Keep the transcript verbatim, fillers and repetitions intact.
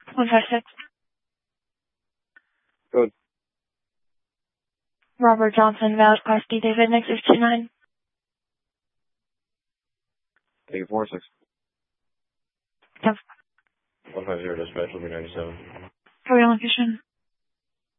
one five six. Good. Robert Johnson, valid Class D, David, Nexus two nine. Take it four six. Yep. one five zero dispatch will be ninety-seven. Carry on location.